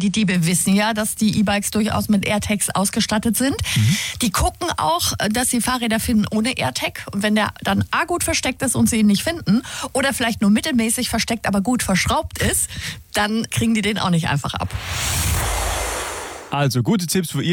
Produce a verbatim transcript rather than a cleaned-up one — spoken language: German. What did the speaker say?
die Diebe wissen ja, dass die E-Bikes durchaus mit AirTags ausgestattet sind. Mhm. Die gucken auch, dass sie Fahrräder finden ohne AirTag. Und wenn der dann A gut versteckt ist und sie ihn nicht finden oder vielleicht nur mittelmäßig versteckt, aber gut verschraubt ist, dann kriegen die den auch nicht einfach ab. Also gute Tipps für ihr.